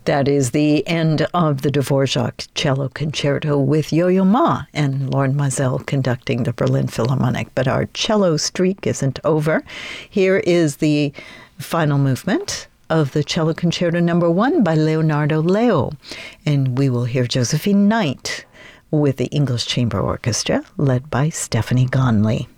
That is the end of the Dvorak Cello Concerto with Yo-Yo Ma and Lord Mazel conducting the Berlin Philharmonic. But our cello streak isn't over. Here is the final movement of the Cello Concerto No. 1 by Leonardo Leo. And we will hear Josephine Knight with the English Chamber Orchestra led by Stephanie Gonley.